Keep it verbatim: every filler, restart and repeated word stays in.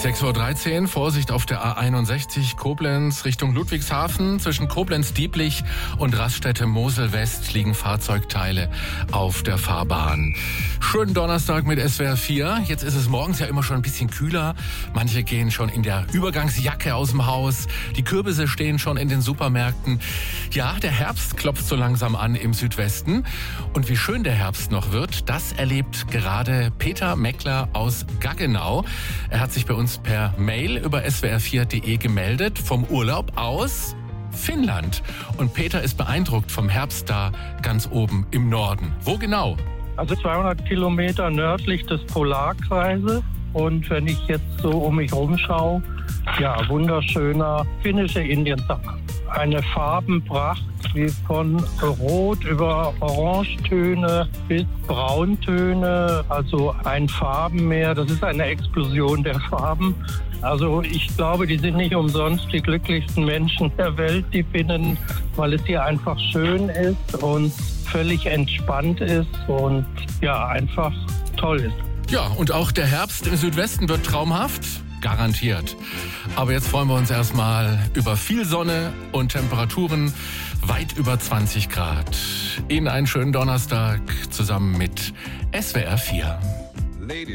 sechs Uhr dreizehn, Vorsicht auf der A einundsechzig, Koblenz Richtung Ludwigshafen. Zwischen Koblenz-Dieblich und Raststätte-Mosel-West liegen Fahrzeugteile auf der Fahrbahn. Schönen Donnerstag mit S W R vier. Jetzt ist es morgens ja immer schon ein bisschen kühler. Manche gehen schon in der Übergangsjacke aus dem Haus. Die Kürbisse stehen schon in den Supermärkten. Ja, der Herbst klopft so langsam an im Südwesten. Und wie schön der Herbst noch wird, das erlebt gerade Peter Meckler aus Gaggenau. Er hat sich bei uns per Mail über S W R vier Punkt de gemeldet, vom Urlaub aus Finnland. Und Peter ist beeindruckt vom Herbst da ganz oben im Norden. Wo genau? Also zweihundert Kilometer nördlich des Polarkreises. Und wenn ich jetzt so um mich rumschaue, ja, wunderschöner finnischer Indiensommer. Eine Farbenpracht wie von Rot über Orangetöne bis Brauntöne, also ein Farbenmeer. Das ist eine Explosion der Farben. Also ich glaube, die sind nicht umsonst die glücklichsten Menschen der Welt, die Finnen, weil es hier einfach schön ist und völlig entspannt ist und ja, einfach toll ist. Ja, und auch der Herbst im Südwesten wird traumhaft. Garantiert. Aber jetzt freuen wir uns erstmal über viel Sonne und Temperaturen weit über zwanzig Grad. Ihnen einen schönen Donnerstag zusammen mit S W R vier.